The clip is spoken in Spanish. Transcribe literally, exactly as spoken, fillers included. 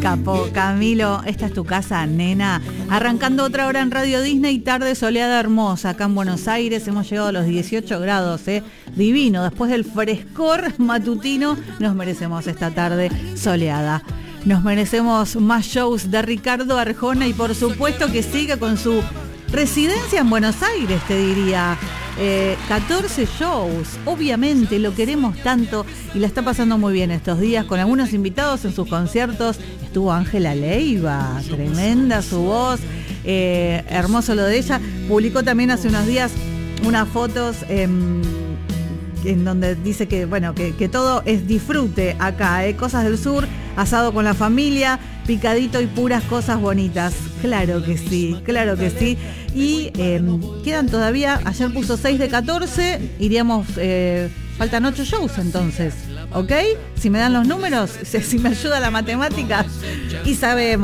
Capo, Camilo, esta es tu casa, nena. Arrancando otra hora en Radio Disney, tarde soleada hermosa. Acá en Buenos Aires hemos llegado a los dieciocho grados, ¿eh? Divino, después del frescor matutino, nos merecemos esta tarde soleada. Nos merecemos más shows de Ricardo Arjona y por supuesto que siga con su residencia en Buenos Aires, te diría. Eh, catorce shows, obviamente lo queremos tanto y la está pasando muy bien estos días con algunos invitados en sus conciertos. Estuvo Ángela Leiva, tremenda su voz, eh, hermoso lo de ella. Publicó también hace unos días unas fotos eh, en donde dice que bueno que, que todo es disfrute acá, eh, cosas del sur, asado con la familia, picadito y puras cosas bonitas. Claro que sí, claro que sí. Y eh, quedan todavía, ayer puso seis de catorce, iríamos, eh, faltan ocho shows entonces, ¿ok? Si me dan los números, si me ayuda la matemática y sabemos.